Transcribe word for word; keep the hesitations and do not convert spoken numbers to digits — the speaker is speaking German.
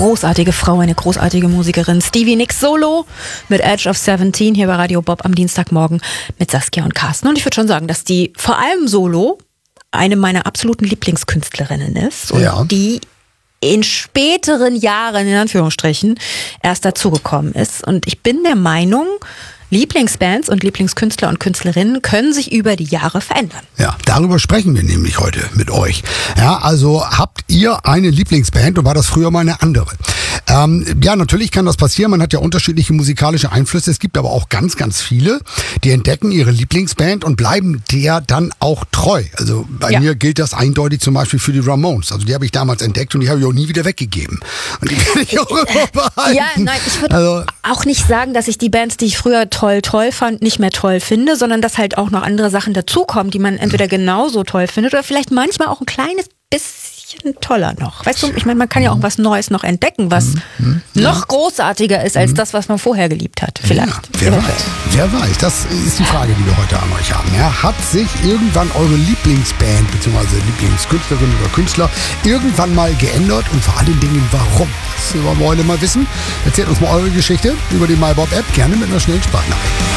großartige Frau, eine großartige Musikerin. Stevie Nicks Solo mit Edge of siebzehn hier bei Radio Bob am Dienstagmorgen mit Saskia und Carsten. Und ich würde schon sagen, dass die vor allem Solo eine meiner absoluten Lieblingskünstlerinnen ist. Und ja. die in späteren Jahren, in Anführungsstrichen, erst dazugekommen ist. Und ich bin der Meinung, Lieblingsbands und Lieblingskünstler und Künstlerinnen können sich über die Jahre verändern. Ja, darüber sprechen wir nämlich heute mit euch. Ja, also habt ihr eine Lieblingsband und war das früher mal eine andere? Ähm, ja, natürlich kann das passieren. Man hat ja unterschiedliche musikalische Einflüsse. Es gibt aber auch ganz, ganz viele, die entdecken ihre Lieblingsband und bleiben der dann auch treu. Also bei Ja. mir gilt das eindeutig zum Beispiel für die Ramones. Also die habe ich damals entdeckt und die habe ich auch nie wieder weggegeben. Und die kann ich auch immer behalten. Ja, nein, ich würde Also, auch nicht sagen, dass ich die Bands, die ich früher toll, toll fand, nicht mehr toll finde, sondern dass halt auch noch andere Sachen dazukommen, die man entweder genauso toll findet oder vielleicht manchmal auch ein kleines bisschen toller noch. Weißt du, ich meine, man kann ja auch was Neues noch entdecken, was noch großartiger ist als das, was man vorher geliebt hat. Vielleicht. Ja, wer Eventuell. weiß, wer weiß. Das ist die Frage, die wir heute an euch haben. Ja, hat sich irgendwann eure Lieblingsband bzw. Lieblingskünstlerin oder Künstler irgendwann mal geändert und vor allen Dingen warum? Das wollen wir heute mal wissen. Erzählt uns mal eure Geschichte über die MyBob-App, gerne mit einer schnellen Sprachnachricht.